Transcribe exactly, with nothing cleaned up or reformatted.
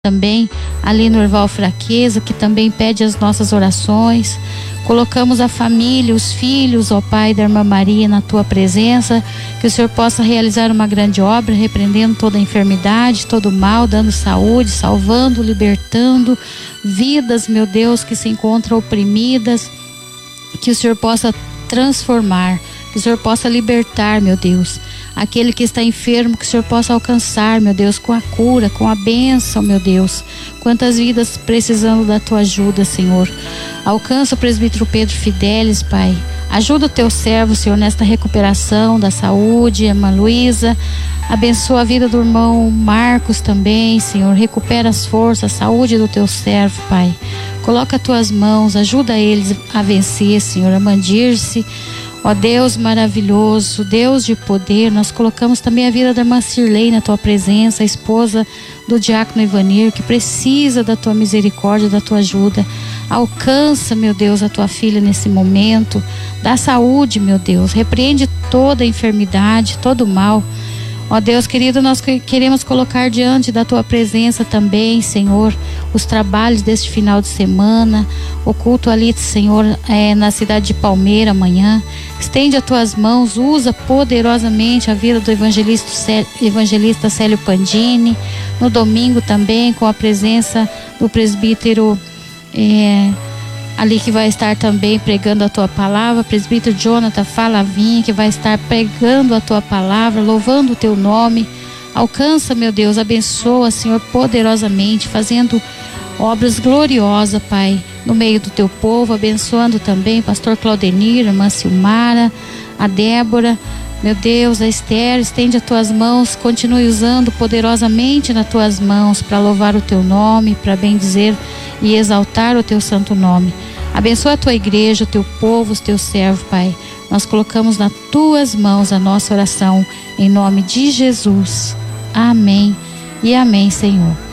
também ali no Erval Fraqueza, que também pede as nossas orações. Colocamos a família, os filhos, ó Pai, da irmã Maria na tua presença, que o Senhor possa realizar uma grande obra, repreendendo toda a enfermidade, todo o mal, dando saúde, salvando, libertando vidas, meu Deus, que se encontram oprimidas, que o Senhor possa transformar, que o Senhor possa libertar, meu Deus, aquele que está enfermo, que o Senhor possa alcançar, meu Deus, com a cura, com a bênção, meu Deus. Quantas vidas precisando da tua ajuda, Senhor. Alcança o presbítero Pedro Fidelis, Pai. Ajuda o teu servo, Senhor, nesta recuperação da saúde, a irmã Luísa. Abençoa a vida do irmão Marcos também, Senhor. Recupera as forças, a saúde do teu servo, Pai. Coloca as tuas mãos, ajuda eles a vencer, Senhor, a mandir-se. Ó Deus maravilhoso, Deus de poder, nós colocamos também a vida da irmã Cirlei na tua presença, a esposa do diácono Ivanir, que precisa da tua misericórdia, da tua ajuda. Alcança, meu Deus, a tua filha nesse momento, dá saúde, meu Deus, repreende toda a enfermidade, todo o mal. Ó Deus querido, nós queremos colocar diante da tua presença também, Senhor, os trabalhos deste final de semana, o culto ali, Senhor, é, na cidade de Palmeira amanhã. Estende as tuas mãos, usa poderosamente a vida do evangelista, evangelista Célio Pandini. No domingo também, com a presença do presbítero é, ali que vai estar também pregando a tua palavra, presbítero Jonathan Falavinha, que vai estar pregando a tua palavra, louvando o teu nome. Alcança, meu Deus, abençoa, Senhor, poderosamente, fazendo obras gloriosas, Pai, no meio do teu povo, abençoando também pastor Claudenir, irmã Silmara, a Débora, meu Deus, a Esther. Estende as tuas mãos, continue usando poderosamente nas tuas mãos para louvar o teu nome, para bendizer e exaltar o teu santo nome. Abençoa a tua igreja, o teu povo, os teus servos, Pai. Nós colocamos nas tuas mãos a nossa oração, em nome de Jesus. Amém e amém, Senhor.